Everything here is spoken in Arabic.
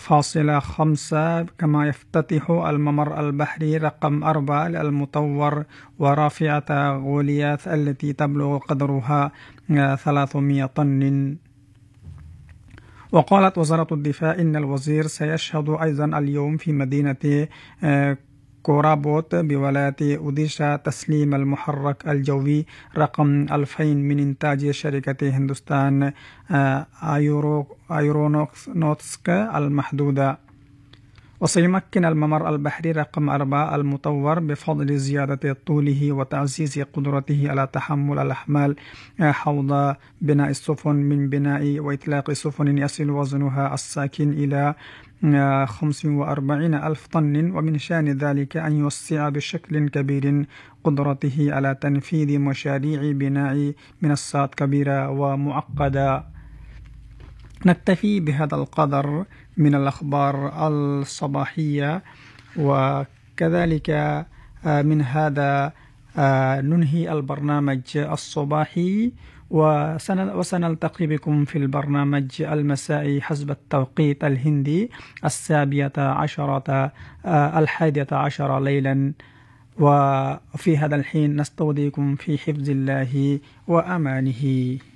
5 كما يفتتح الممر البحري رقم 4 المطور ورافعة غولياث التي تبلغ قدرها 300 طن. وقالت وزارة الدفاع إن الوزير سيشهد أيضا اليوم في مدينة كورابوت بولاية أوديشا تسليم المحرك الجوي رقم 2000 من إنتاج شركة هندوستان أيرونوتسك المحدودة. وسيمكن الممر البحري رقم 4 المطور بفضل زيادة طوله وتعزيز قدرته على تحمل الأحمال حوض بناء السفن من بناء وإطلاق سفن يصل وزنها الساكن إلى 45 ألف طن، ومن شأن ذلك أن يوسع بشكل كبير قدرته على تنفيذ مشاريع بناء منصات كبيرة ومعقدة. نكتفي بهذا القدر من الأخبار الصباحية، وكذلك من هذا ننهي البرنامج الصباحي، وسنلتقي بكم في البرنامج المسائي حسب التوقيت الهندي 11 ليلا. وفي هذا الحين نستودعكم في حفظ الله وأمانه.